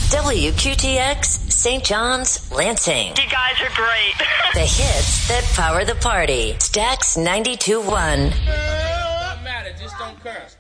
WQTX, St. John's, Lansing. You guys are great. The hits that power the party. Stax 92.1. It doesn't matter, just don't curse.